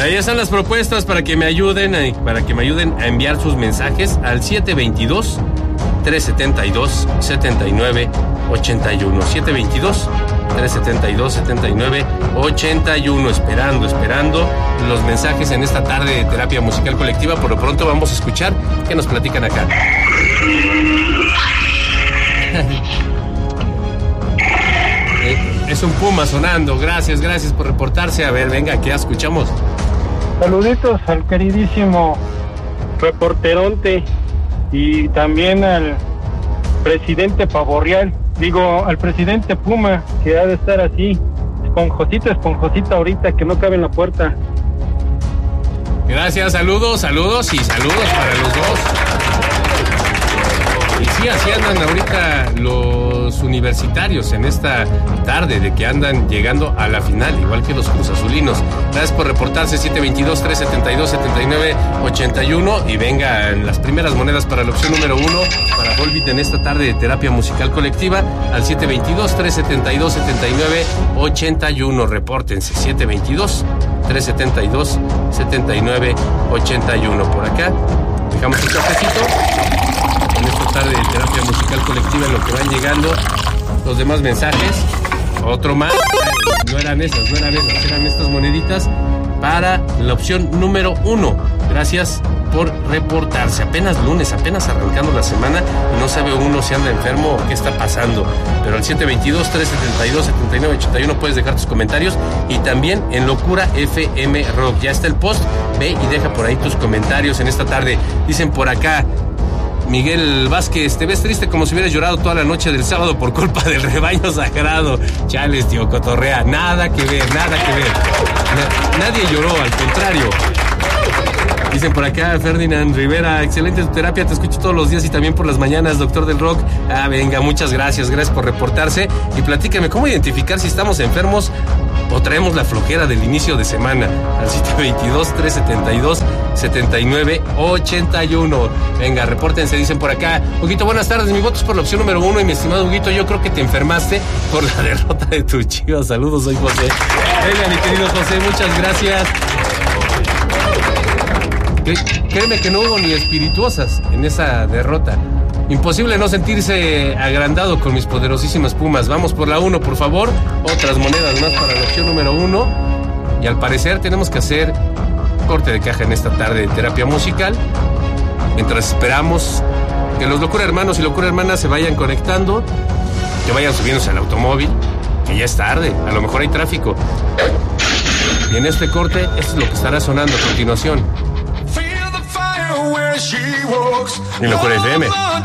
Ahí están las propuestas para que me ayuden a enviar sus mensajes al 722-372-7981. 722-372-7981. Esperando los mensajes en esta tarde de terapia musical colectiva. Por lo pronto vamos a escuchar qué nos platican acá. Es un puma sonando. Gracias por reportarse. A ver, venga, ¿qué escuchamos? Saluditos al queridísimo reporteronte y también al presidente Pavorreal, al presidente Puma, que ha de estar así, esponjosita ahorita, que no cabe en la puerta. Gracias, saludos para los dos. Y sí, así andan ahorita los universitarios en esta tarde, de que andan llegando a la final, igual que los cruzazulinos. Gracias por reportarse, 722-372-7981. Y vengan las primeras monedas para la opción número 1 para Volbeat en esta tarde de terapia musical colectiva al 722-372-7981. Repórtense, 722-372-7981. Por acá dejamos el cafecito en esta tarde de terapia musical colectiva, en lo que van llegando los demás mensajes. Otro más. No eran esas, eran estas moneditas para la opción número 1. Gracias por reportarse. Apenas lunes, apenas arrancando la semana, y no sabe uno si anda enfermo o qué está pasando. Pero al 722-372-7981 puedes dejar tus comentarios, y también en Locura FM Rock. Ya está el post, ve y deja por ahí tus comentarios en esta tarde. Dicen por acá, Miguel Vázquez, te ves triste como si hubieras llorado toda la noche del sábado por culpa del rebaño sagrado. Chales, tío, cotorrea. Nada que ver. Nadie lloró, al contrario. Dicen por acá, Ferdinand Rivera, excelente tu terapia, te escucho todos los días y también por las mañanas, doctor del rock. Venga, muchas gracias por reportarse. Y platícame, ¿cómo identificar si estamos enfermos o traemos la flojera del inicio de semana? Al 722-372-7981. Venga, repórtense, dicen por acá. Huguito, buenas tardes, mi voto es por la opción número 1. Y mi estimado Huguito, yo creo que te enfermaste por la derrota de tu Chivas. Saludos, soy José. Venga, mi querido José, muchas gracias. Créeme que no hubo ni espirituosas en esa derrota. Imposible no sentirse agrandado con mis poderosísimas Pumas. Vamos por la 1, por favor. Otras monedas más para la opción número 1. Y al parecer tenemos que hacer corte de caja en esta tarde de terapia musical, mientras esperamos que los Locura Hermanos y Locura Hermanas se vayan conectando, que vayan subiéndose al automóvil, que ya es tarde, a lo mejor hay tráfico. Y en este corte, esto es lo que estará sonando a continuación en Locura FM.